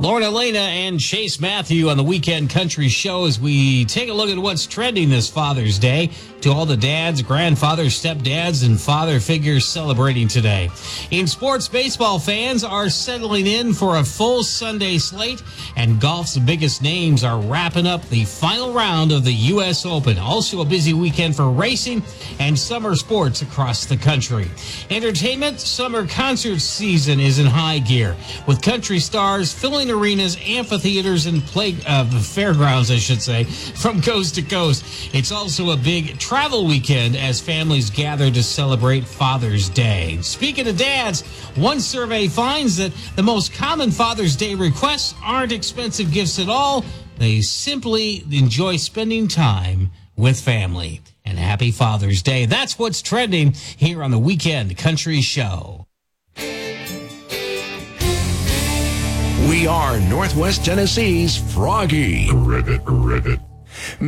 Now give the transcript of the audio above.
Lauren Elena and Chase Matthew on the Weekend Country Show as we take a look at what's trending this Father's Day. To all the dads, grandfathers, stepdads, and father figures celebrating today. In sports, baseball fans are settling in for a full Sunday slate, and golf's biggest names are wrapping up the final round of the U.S. Open. Also a busy weekend for racing and summer sports across the country. Entertainment, summer concert season is in high gear, with country stars filling arenas, amphitheaters, and fairgrounds, I should say, from coast to coast. It's also a big travel weekend as families gather to celebrate Father's Day. Speaking of dads, one survey finds that the most common Father's Day requests aren't expensive gifts at all. They simply enjoy spending time with family. And happy Father's Day. That's what's trending here on the Weekend Country Show. We are Northwest Tennessee's Froggy. Ribbit.